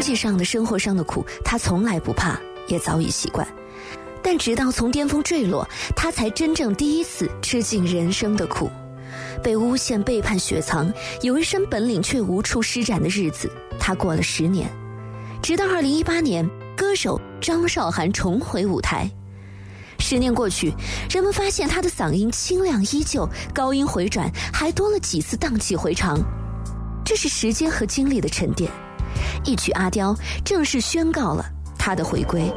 际上的生活上的苦，他从来不怕，也早已习惯。但直到从巅峰坠落，他才真正第一次吃尽人生的苦。被诬陷、背叛、雪藏，有一身本领却无处施展的日子，他过了10年。直到2018年，歌手张韶涵重回舞台。10年过去，人们发现他的嗓音清亮依旧，高音回转还多了几次荡气回肠。这是时间和精力的沉淀。一曲《阿刁》正式宣告了他的回归。